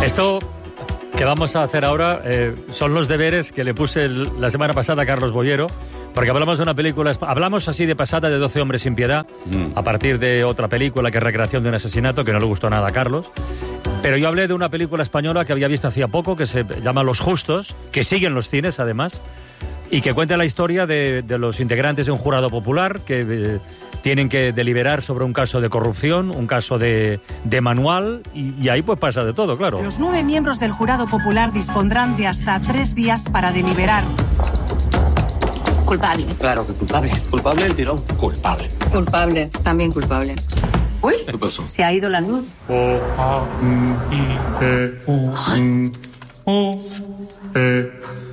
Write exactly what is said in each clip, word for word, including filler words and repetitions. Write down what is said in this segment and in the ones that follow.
Esto que vamos a hacer ahora eh, son los deberes que le puse el, la semana pasada a Carlos Boyero, porque hablamos de una película, hablamos así de pasada de doce hombres sin piedad, mm. a partir de otra película que es recreación de un asesinato, que no le gustó nada a Carlos. Pero yo hablé de una película española que había visto hacía poco, que se llama Los Justos, que sigue en los cines además, y que cuenta la historia de, de los integrantes de un jurado popular que de, tienen que deliberar sobre un caso de corrupción, un caso de, de manual, y, y ahí pues pasa de todo, claro. Los nueve miembros del jurado popular dispondrán de hasta tres días para deliberar. Culpable. Claro que culpable. Culpable el tirón. Culpable. Culpable. También culpable. Uy, ¿qué pasó? Se ha ido la luz. O, A, M, I, E, U, M, U, E,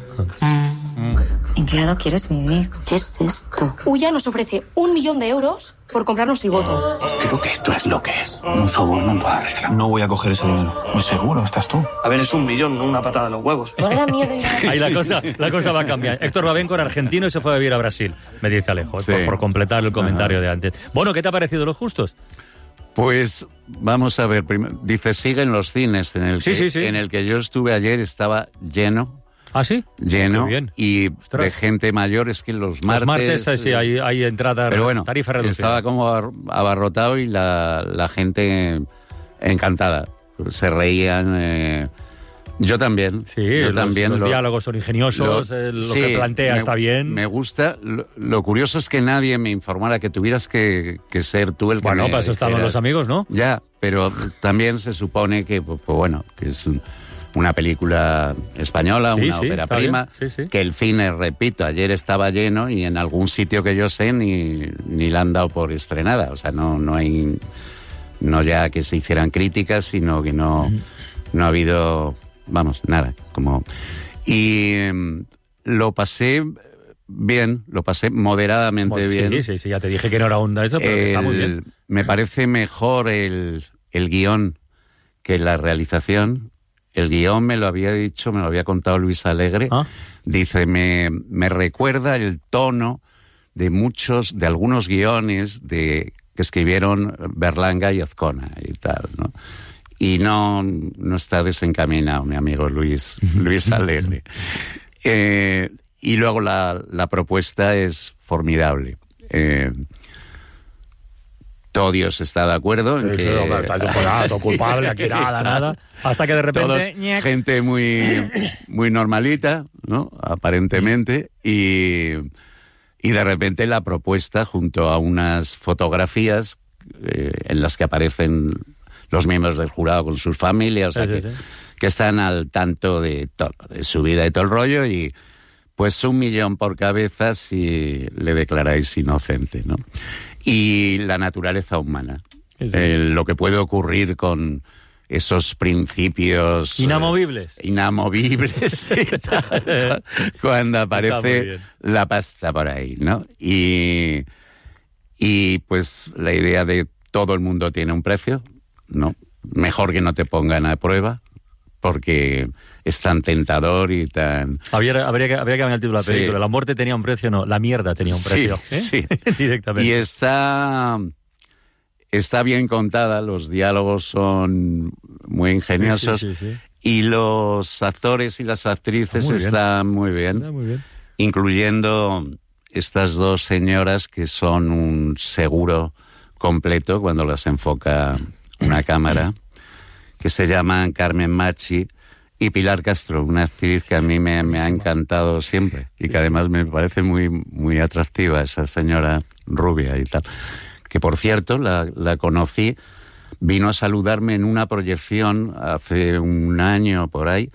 ¿En qué lado quieres vivir? ¿Qué es esto? Ulla nos ofrece un millón de euros por comprarnos el voto. Creo que esto es lo que es. Un soborno en toda regla. No voy a coger ese dinero. Muy seguro, estás tú. A ver, es un millón, no una patada en los huevos. No le da miedo. Ahí la cosa, la cosa va a cambiar. Héctor Babenco era argentino y se fue a vivir a Brasil, me dice Alejo, sí. por, por completar el comentario Ajá. de antes. Bueno, ¿qué te ha parecido Los Justos? Pues vamos a ver, dice, siguen los cines, en el, sí, que, sí, sí. en el que yo estuve ayer estaba lleno. ¿Ah, sí? Lleno, bien. y Ostras. de gente mayor, es que los martes... Los martes, sí, hay, hay entrada, pero bueno, tarifa reducida. Estaba como abarrotado y la, la gente encantada, se reían... Eh, yo también. Sí, yo los, también los lo, diálogos son ingeniosos, lo, eh, lo sí, que plantea me, está bien. Me gusta. Lo, lo curioso es que nadie me informara, que tuvieras que, que ser tú el que Bueno, me para eso estaban los amigos, ¿no? Ya, pero también se supone que, pues, pues bueno, que es una película española, sí, una sí, ópera prima, sí, sí. que el cine, repito, ayer estaba lleno y en algún sitio que yo sé ni, ni la han dado por estrenada. O sea, no, no hay... No ya que se hicieran críticas, sino que no, mm. no ha habido... Vamos, nada, como... Y eh, lo pasé bien, lo pasé moderadamente bueno, bien. Sí, sí, sí, ya te dije que no era onda eso, pero el, está muy bien. Me parece mejor el, el guión que la realización. El guión me lo había dicho, me lo había contado Luis Alegre. ¿Ah? Dice, me, me recuerda el tono de muchos, de algunos guiones de, que escribieron Berlanga y Azcona y tal, ¿no? Y no, no está desencaminado mi amigo Luis, Luis Alegre. Eh, y luego la, la propuesta es formidable. Eh, todo Dios está de acuerdo en sí, que... Sí, está culpable, aquí nada, nada. Hasta que de repente... Todos, gente muy, muy normalita, ¿no? Aparentemente. Y, y de repente la propuesta, junto a unas fotografías eh, en las que aparecen... los miembros del jurado con sus familias, o sea, sí, sí, que, sí. que están al tanto de todo, de su vida y todo el rollo, y pues un millón por cabeza si le declaráis inocente, ¿no? Y la naturaleza humana, sí, sí. Eh, lo que puede ocurrir con esos principios... Inamovibles. Eh, inamovibles, y tal, cuando aparece la pasta por ahí, ¿no? Y, y pues la idea de todo el mundo tiene un precio, no, mejor que no te pongan a prueba, porque es tan tentador y tan... Habría, habría, que, habría que cambiar el título de la película. Sí. La muerte tenía un precio, no, la mierda tenía un precio. Sí, ¿eh? sí. Directamente. Y está, está bien contada, los diálogos son muy ingeniosos, sí, sí, sí, sí. y los actores y las actrices muy están muy bien, está muy bien, incluyendo estas dos señoras que son un seguro completo cuando las enfoca una cámara, que se llaman Carmen Machi y Pilar Castro, una actriz que a mí me, me ha encantado siempre y que además me parece muy, muy atractiva, esa señora rubia y tal. Que por cierto, la, la conocí, vino a saludarme en una proyección hace un año por ahí,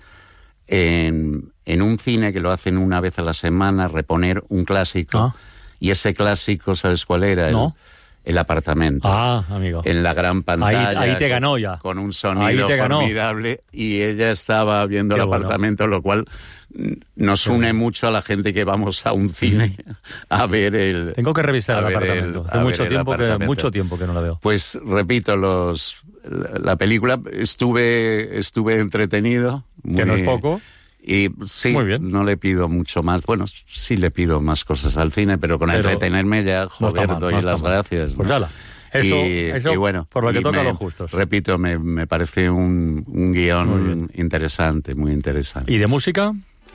en, en un cine que lo hacen una vez a la semana, reponer un clásico. Ah. Y ese clásico, ¿sabes cuál era? No. El, El apartamento. Ah, amigo. En la gran pantalla. Ahí, ahí te ganó ya. Con un sonido formidable. Y ella estaba viendo Qué el bueno. apartamento, lo cual nos une sí. mucho a la gente que vamos a un cine a ver el... Tengo que revisar el apartamento. El, Hace mucho tiempo, que, mucho tiempo que no la veo. Pues repito, los la película estuve, estuve entretenido. Muy, que no es poco. Y sí, no le pido mucho más. Bueno, sí le pido más cosas al cine, pero con pero entretenerme ya, joder, no mal, doy no las mal. gracias. Pues ¿no? ala. Eso, y, eso y bueno, por lo que y toca me, a los justos. Repito, me, me parece un, un guión interesante, muy interesante. ¿Y de música?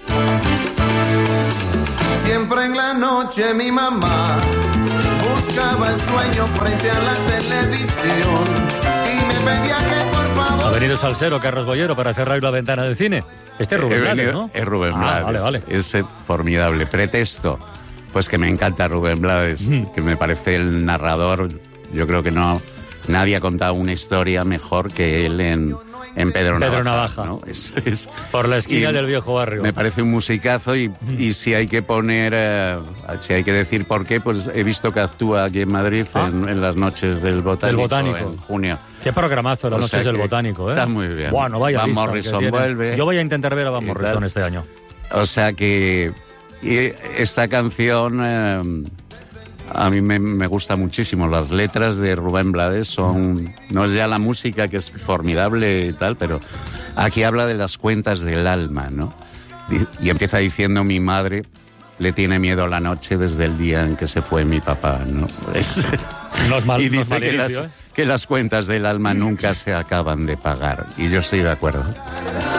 Siempre en la noche mi mamá buscaba el sueño frente a la televisión y me pedía que por favor... Ha venido Salsero, Carlos Boyero, para cerrar la ventana del cine. Este es Rubén He Blades, venido- ¿no? Es Rubén Ah, Blades. vale, vale. Es eh, formidable. Pretexto, pues que me encanta Rubén Blades, Mm. que me parece el narrador. Yo creo que no nadie ha contado una historia mejor que él en, en Pedro, Pedro Navaja. Navaja. ¿no? Es- es- Por la esquina y del viejo barrio. Me parece un musicazo y, y si hay que poner, eh, si hay que decir por qué, pues he visto que actúa aquí en Madrid Ah. en, en las noches del Botánico, Botánico. en junio. Qué programazo, las O noches sea del que Botánico, ¿eh? está muy bien. Bueno, vaya Van lista que Morrison tiene. vuelve. Yo voy a intentar ver a Van Y Morrison tal. este año. O sea que y esta canción eh, a mí me, me gusta muchísimo. Las letras de Rubén Blades son... No es ya la música, que es formidable y tal, pero aquí habla de las cuentas del alma, ¿no? Y, y empieza diciendo: mi madre le tiene miedo a la noche desde el día en que se fue mi papá, ¿no? Es- No es mal, y no es dice mal que, las, inicio, ¿eh? que las cuentas del alma nunca se acaban de pagar. Y yo estoy de acuerdo.